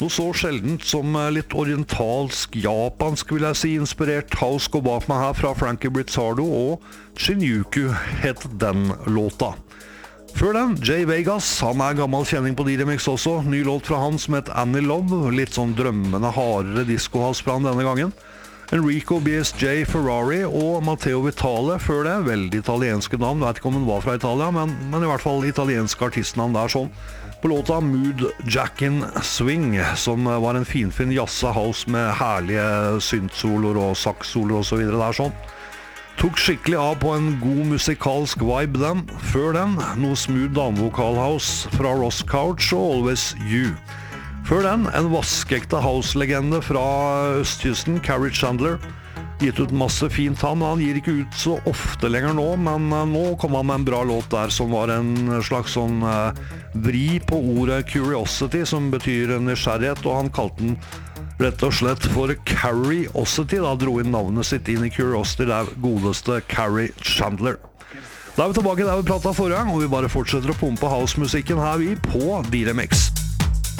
noe så sjeldent som litt orientalsk, japansk vil jeg si, inspirert house går bak meg her fra Frankie Brizzardo, og Shinjuku het den låta. Før den, Jay Vegas, han gammel kjenning på D-Remix også, ny låt fra han som het Annie Love, litt sånn drømmende hardere disco-house fra han denne gangen. Enrico BSJ Ferrari og Matteo Vitale før det, veldig italienske navn, vet ikke om hun var fra Italia, men i hvert fall italienske artistnavn der sånn. På låta Mood Jackin' Swing, som var en finfin jazz-house med herlige synth-soloer og sax-soloer og så videre der sånn. Tok skikkelig av på en god musikalsk vibe den. Før den, noe smooth damevokal-house fra Ross Couch og Always You. Før den, en vaskekte house-legende fra østkysten, Carrie Chandler. Gitt ut masse fint han gir ikke ut så ofte lenger nå, men nå kom han med en bra låt der som var en slags sånn vri på ordet curiosity, som betyr nysgjerrighet, og han kalte den rett og slett for Carriosity, da dro inn navnet sitt inn i Curiosity, det godeste Carrie Chandler. Da vi tilbake der vi pratet forrige gang, og vi bare fortsetter å pumpe house-musikken her vi på D-Remix.